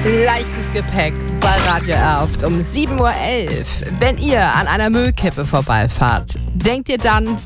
Leichtes Gepäck bei Radio Erft um 7.11 Uhr. Wenn ihr an einer Müllkippe vorbeifahrt, denkt ihr dann,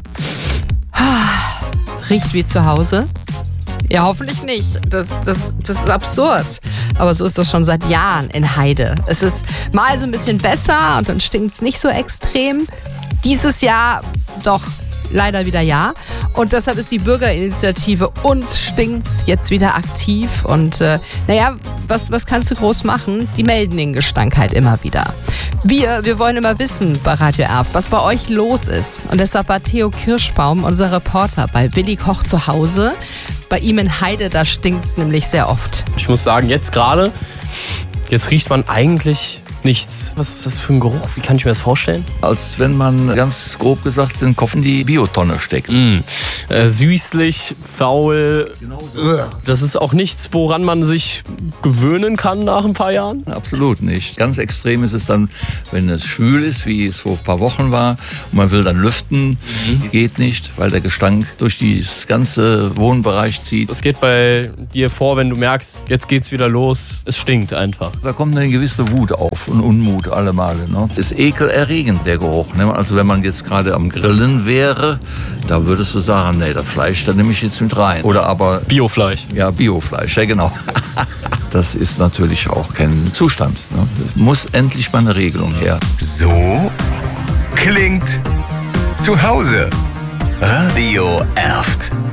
riecht wie zu Hause? Ja, hoffentlich nicht. Das ist absurd. Aber so ist das schon seit Jahren in Heide. Es ist mal so ein bisschen besser und dann stinkt es nicht so extrem. Dieses Jahr doch leider wieder ja. Und deshalb ist die Bürgerinitiative Uns stinkt's jetzt wieder aktiv. Und was kannst du groß machen? Die melden den Gestank halt immer wieder. Wir wollen immer wissen bei Radio Erft, was bei euch los ist. Und deshalb war Theo Kirschbaum, unser Reporter, bei Willi Koch zu Hause. Bei ihm in Heide, da stinkt's nämlich sehr oft. Ich muss sagen, jetzt riecht man eigentlich nichts. Was ist das für ein Geruch? Wie kann ich mir das vorstellen? Als wenn man, ganz grob gesagt, den Kopf in die Biotonne steckt. Süßlich, faul. Genau so. Das ist auch nichts, woran man sich gewöhnen kann nach ein paar Jahren? Absolut nicht. Ganz extrem ist es dann, wenn es schwül ist, wie es vor ein paar Wochen war, und man will dann lüften. Geht nicht, weil der Gestank durch das ganze Wohnbereich zieht. Das geht bei dir vor, wenn du merkst, jetzt geht's wieder los. Es stinkt einfach. Da kommt eine gewisse Wut auf und Unmut alle Male. Ne? Es ist ekelerregend, der Geruch. Ne? Also wenn man jetzt gerade am Grillen wäre, da würdest du sagen, nee, das Fleisch, da nehme ich jetzt mit rein. Oder aber Biofleisch. Ja, Biofleisch, ja genau. Das ist natürlich auch kein Zustand. Ne? Es muss endlich mal eine Regelung her. So klingt zu Hause. Radio Erft.